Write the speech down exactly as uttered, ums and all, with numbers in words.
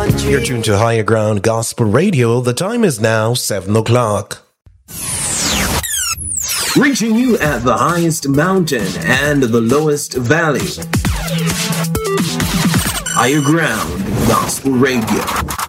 You're tuned to Higher Ground Gospel Radio. The time is now seven o'clock. Reaching you at the highest mountain and the lowest valley. Higher Ground Gospel Radio.